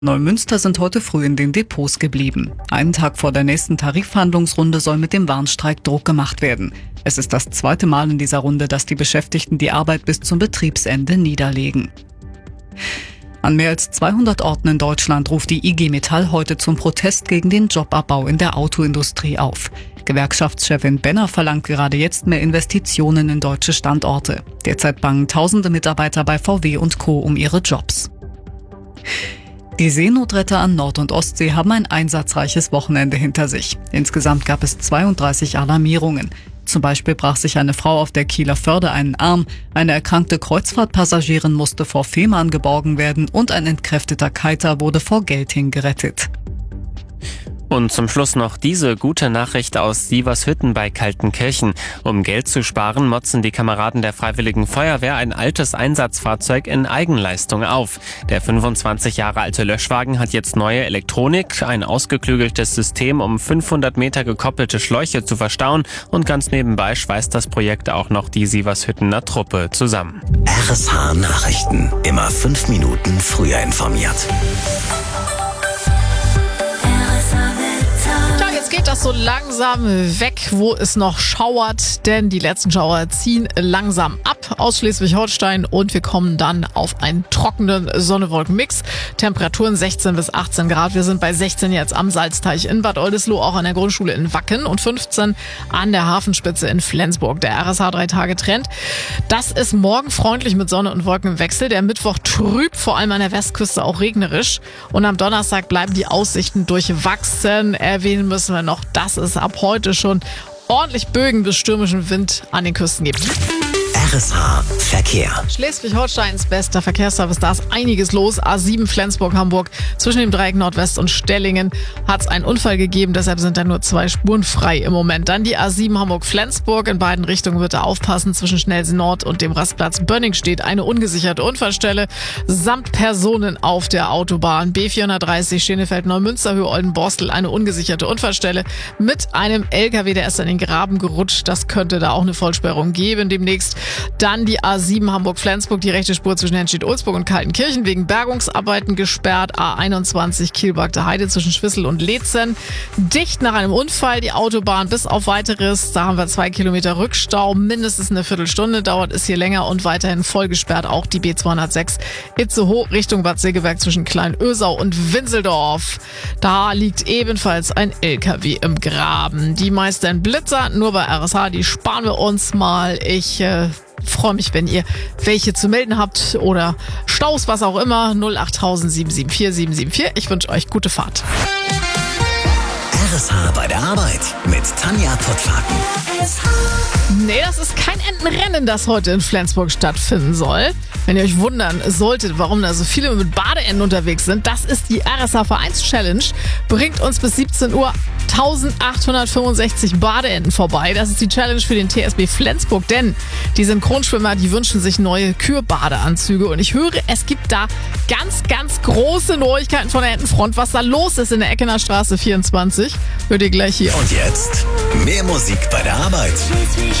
Neumünster sind heute früh in den Depots geblieben. Einen Tag vor der nächsten Tarifverhandlungsrunde soll mit dem Warnstreik Druck gemacht werden. Es ist das zweite Mal in dieser Runde, dass die Beschäftigten die Arbeit bis zum Betriebsende niederlegen. An mehr als 200 Orten in Deutschland ruft die IG Metall heute zum Protest gegen den Jobabbau in der Autoindustrie auf. Gewerkschaftschefin Benner verlangt gerade jetzt mehr Investitionen in deutsche Standorte. Derzeit bangen tausende Mitarbeiter bei VW und Co. um ihre Jobs. Die Seenotretter an Nord- und Ostsee haben ein einsatzreiches Wochenende hinter sich. Insgesamt gab es 32 Alarmierungen. Zum Beispiel brach sich eine Frau auf der Kieler Förde einen Arm, eine erkrankte Kreuzfahrtpassagierin musste vor Fehmarn geborgen werden und ein entkräfteter Kiter wurde vor Gelting gerettet. Und zum Schluss noch diese gute Nachricht aus Sievershütten bei Kaltenkirchen. Um Geld zu sparen, motzen die Kameraden der Freiwilligen Feuerwehr ein altes Einsatzfahrzeug in Eigenleistung auf. Der 25 Jahre alte Löschwagen hat jetzt neue Elektronik, ein ausgeklügeltes System, um 500 Meter gekoppelte Schläuche zu verstauen und ganz nebenbei schweißt das Projekt auch noch die Sievershüttener Truppe zusammen. RSH Nachrichten. Immer 5 Minuten früher informiert. Geht das so langsam weg, wo es noch schauert, denn die letzten Schauer ziehen langsam ab aus Schleswig-Holstein und wir kommen dann auf einen trockenen Sonne-Wolken-Mix. Temperaturen 16 bis 18 Grad. Wir sind bei 16 jetzt am Salzteich in Bad Oldesloe, auch an der Grundschule in Wacken und 15 an der Hafenspitze in Flensburg. Der RSH 3-Tage-Trend. Das ist morgen freundlich mit Sonne und Wolken im Wechsel. Der Mittwoch trüb, vor allem an der Westküste auch regnerisch. Und am Donnerstag bleiben die Aussichten durchwachsen. Erwähnen müssen wir noch, dass es ab heute schon ordentlich Bögen bis stürmischen Wind an den Küsten gibt. RSH Verkehr. Schleswig-Holsteins bester Verkehrsservice, da ist einiges los. A7 Flensburg-Hamburg, zwischen dem Dreieck Nordwest und Stellingen hat es einen Unfall gegeben, deshalb sind da nur 2 Spuren frei im Moment. Dann die A7 Hamburg-Flensburg, in beiden Richtungen wird da aufpassen, zwischen Schnellsee Nord und dem Rastplatz Bönning steht eine ungesicherte Unfallstelle samt Personen auf der Autobahn. B430 Schenefeld-Neumünster, Höhe Oldenborstel, eine ungesicherte Unfallstelle mit einem LKW, der ist in den Graben gerutscht. Das könnte da auch eine Vollsperrung geben demnächst. Dann die A7 Hamburg-Flensburg, die rechte Spur zwischen Henstedt-Ulzburg und Kaltenkirchen wegen Bergungsarbeiten gesperrt. A21 Kielbagter Heide zwischen Schwissel und Leetzen. Dicht nach einem Unfall die Autobahn bis auf weiteres. Da haben wir 2 Kilometer Rückstau. Mindestens eine Viertelstunde dauert es hier länger und weiterhin voll gesperrt auch die B206 Itzehoe Richtung Bad Segeberg zwischen Kleinösau und Winseldorf. Da liegt ebenfalls ein LKW im Graben. Die meisten Blitzer nur bei RSH, die sparen wir uns mal. Ich freue mich, wenn ihr welche zu melden habt oder Staus, was auch immer. 08000 774 774. Ich wünsche euch gute Fahrt. RSH bei der Arbeit mit Tanja Pottlaken. Nee, das ist kein Entenrennen, das heute in Flensburg stattfinden soll. Wenn ihr euch wundern solltet, warum da so viele mit Badeenten unterwegs sind, das ist die RSH Vereins-Challenge. Bringt uns bis 17 Uhr 1865 Badeenten vorbei. Das ist die Challenge für den TSB Flensburg, denn die Synchronschwimmer, die wünschen sich neue Kürbadeanzüge. Und ich höre, es gibt da ganz, ganz große Neuigkeiten von der Entenfront. Was da los ist in der Eckener Straße 24, hört ihr gleich hier. Und jetzt mehr Musik bei der Arbeit.